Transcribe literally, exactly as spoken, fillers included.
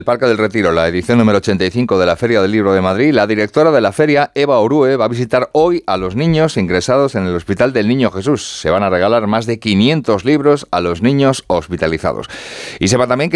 Parque del Retiro, la edición número ochenta y cinco de la Feria del Libro de Madrid. La directora de la feria, Eva Orue, va a visitar hoy a los niños ingresados en el Hospital del Niño Jesús. Se van a regalar más de quinientos libros a los niños hospitalizados. Y sepa también que